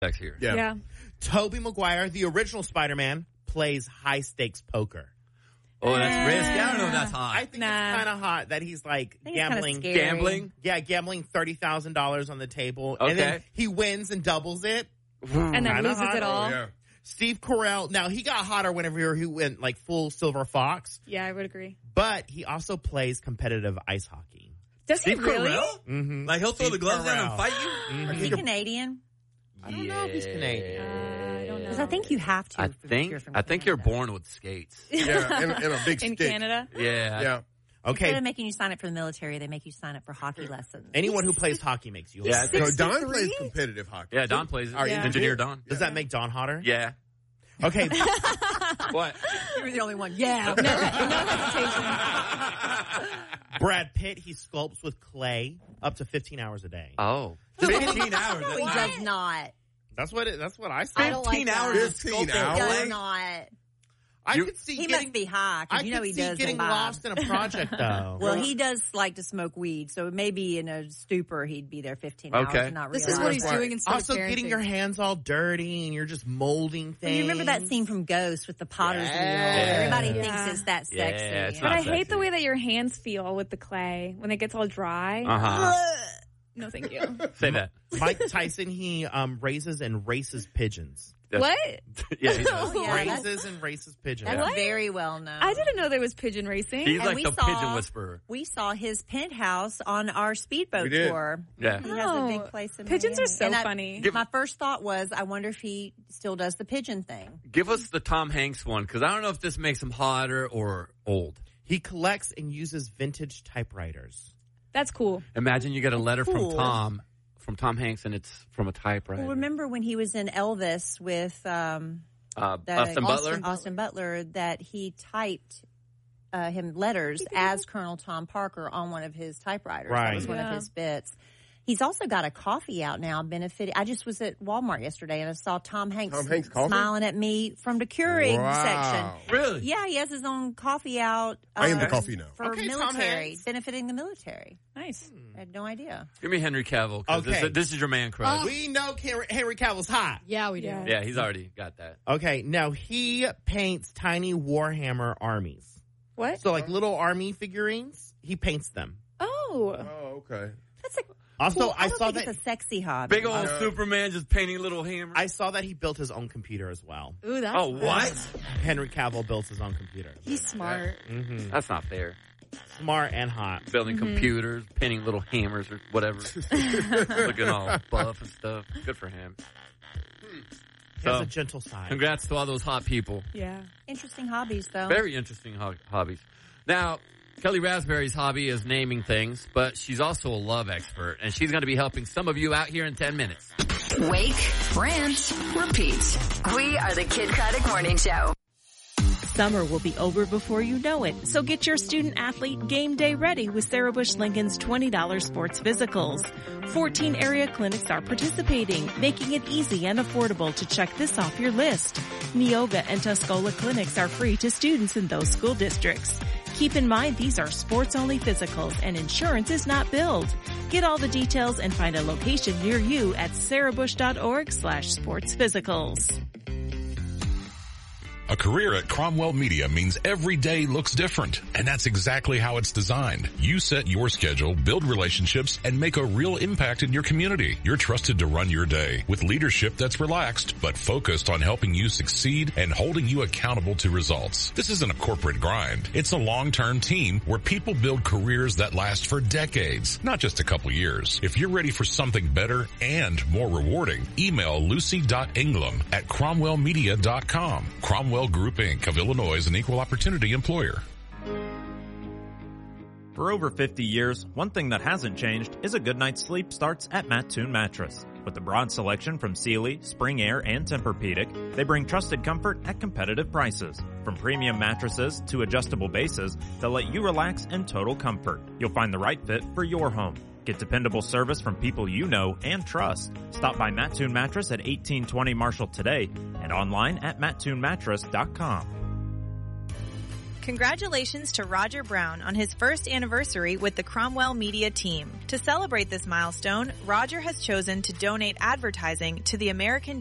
here. Yeah. Tobey Maguire, the original Spider-Man, plays high-stakes poker. Oh, that's risky. I don't know if that's hot. I think it's kind of hot that he's like gambling. Gambling? Yeah, gambling $30,000 on the table. Okay. And then he wins and doubles it. And then loses it all. Oh, yeah. Steve Carell, now he got hotter whenever he went like full Silver Fox, Yeah, I would agree. but he also plays competitive ice hockey. Does he Steve really? Carell? Mm-hmm. Like, he'll throw the gloves down Carell. and fight you? Is he Canadian? I don't know if he's Canadian. I don't know. Because I think you have to. I if you're from think you're Canada. born with skates. Yeah, and a big In stick. Canada? Yeah. Yeah. Instead Okay, of making you sign up for the military, they make you sign up for hockey lessons. anyone who plays hockey makes you. Yeah, hotter. No, Don 63? plays competitive hockey. Yeah, Don plays it. Are you Engineer legit? Don. Does that make Don hotter? Yeah. Okay, What? You were the only one. Yeah. Brad Pitt, he sculpts with clay up to 15 hours a day. Oh. 15 hours. No, he does not. That's what I I said. don't like 15 that. hours. 15 He hours? does not. I You- could see He getting must be high. 'Cause I you know could he see does getting imbibe. lost in a project though. Well, he does like to smoke weed, so maybe in a stupor he'd be there 15 hours Okay. and not This realize. is what he's Right. doing instead also of parenting. getting your hands all dirty and you're just molding things. You remember that scene from Ghost with the potter's wheel? Yeah. Everybody Yeah. thinks it's that sexy. Yeah, it's But not I hate sexy. the way that your hands feel with the clay when it gets all dry. Uh-huh. No, thank you. Say that. Mike Tyson, he raises and races pigeons. What? Yeah, he does. Yeah, that's- Raises and races pigeons. That's very well known. I didn't know there was pigeon racing. He's And like we the saw- pigeon whisperer. We saw his penthouse on our speedboat We did. tour. Yeah. He has a big place in Pigeons are Miami. so And funny. My first thought was, I wonder if he still does the pigeon thing. Give us the Tom Hanks one, because I don't know if this makes him hotter or old. He collects and uses vintage typewriters. That's cool. Imagine you get a letter cool. from Tom Hanks, and it's from a typewriter. Well, remember when he was in Elvis with Austin Butler? Austin Butler, that he typed him letters as Colonel Tom Parker on one of his typewriters. Right. That was one of his bits. He's also got a coffee out now benefiting. I just was at Walmart yesterday and I saw Tom Hanks coffee? smiling at me from the Keurig Wow. section. Really? Yeah, he has his own coffee out. I am the coffee now. For Okay, Tom military, Hanks. benefiting the military. Nice. I had no idea. Give me Henry Cavill, because Okay. this is your man crush. We know Henry Cavill's hot. Yeah, we do. Yeah. Yeah, he's already got that. Okay, now he paints tiny Warhammer armies. What? So like little army figurines, he paints them. Oh. Oh, okay. That's a Also, cool, I don't saw think that it's a sexy hobby. Big old Superman just painting little hammers. I saw that he built his own computer as well. Ooh, that's Oh, what? Henry Cavill built his own computer. He's smart. That's not fair. Smart and hot. Building computers, painting little hammers or whatever. Looking all buff and stuff. Good for him. He has So, a gentle side. congrats to all those hot people. Yeah. Interesting hobbies, though. Very interesting hobbies. Now, Kelly Raspberry's hobby is naming things, but she's also a love expert, and she's going to be helping some of you out here in 10 minutes. Wake, rant, repeat. We are the Kid Craddock Morning Show. Summer will be over before you know it, so get your student athlete game day ready with Sarah Bush Lincoln's $20 sports physicals. 14 area clinics are participating, making it easy and affordable to check this off your list. Neoga and Tuscola clinics are free to students in those school districts. Keep in mind these are sports-only physicals and insurance is not billed. Get all the details and find a location near you at sarahbush.org/sportsphysicals. A career at Cromwell Media means every day looks different, and that's exactly how it's designed. You set your schedule, build relationships, and make a real impact in your community. You're trusted to run your day with leadership that's relaxed, but focused on helping you succeed and holding you accountable to results. This isn't a corporate grind. It's a long-term team where people build careers that last for decades, not just a couple years. If you're ready for something better and more rewarding, email lucy.ingram@cromwellmedia.com. Cromwell Group Inc. of Illinois is an equal opportunity employer. For over 50 years, one thing that hasn't changed is a good night's sleep starts at Mattoon Mattress. With a broad selection from Sealy, Spring Air, and Tempur-Pedic, they bring trusted comfort at competitive prices. From premium mattresses to adjustable bases that let you relax in total comfort. You'll find the right fit for your home. Get dependable service from people you know and trust. Stop by Mattoon Mattress at 1820 Marshall today and online at mattoonmattress.com. Congratulations to Roger Brown on his first anniversary with the Cromwell Media team. To celebrate this milestone, Roger has chosen to donate advertising to the American